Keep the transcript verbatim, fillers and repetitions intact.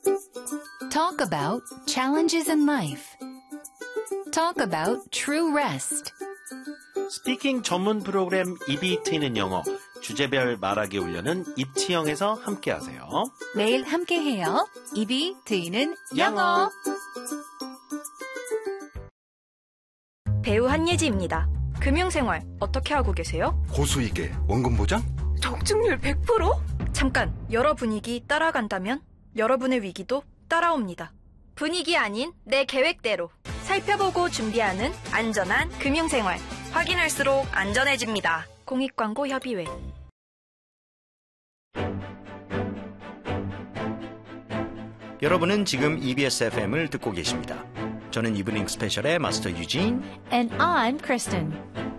Talk about challenges in life. Talk about true rest. 스피킹 전문 프로그램 입이 트이는 영어 주제별 말하기 훈련은 입치영에서 함께하세요. 매일 함께해요. 입이 트이는 영어. 배우 한예지입니다. 금융생활 어떻게 하고 계세요? 고수익에 원금 보장? 적중률 백 퍼센트? 잠깐, 여러 분위기 따라간다면 여러분의 위기도 따라옵니다. 분위기 아닌 내 계획대로 살펴보고 준비하는 안전한 금융생활. 확인할수록 안전해집니다. 공익광고협의회. 여러분은 지금 이비에스 에프엠을 듣고 계십니다. 저는 이브닝 스페셜의 마스터 유진 And I'm Kristen.